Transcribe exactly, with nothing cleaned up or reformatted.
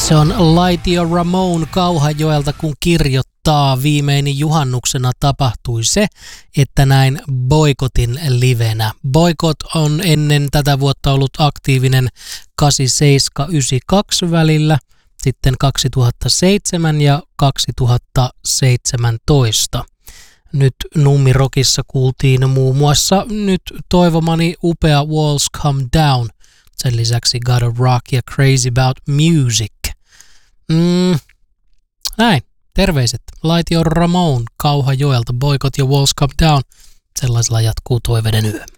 Se on Laitio Ramon Kauhajoelta, kun kirjoittaa. Viimein juhannuksena tapahtui se, että näin Boykotin livenä. Boykot on ennen tätä vuotta ollut aktiivinen kahdeksankymmentäseitsemän yhdeksänkymmentäkaksi välillä, sitten kaksituhattaseitsemän ja kaksituhattaseitsemäntoista. Nyt Nummirokissa kuultiin muun muassa nyt toivomani upea Walls Come Down. Sen lisäksi God of Rock ja Crazy About Music. Mm, näin, terveiset. Laitio Ramon Kauhajoelta, Boykot ja Walls Come Down. Sellaisella jatkuu Toiveiden yö.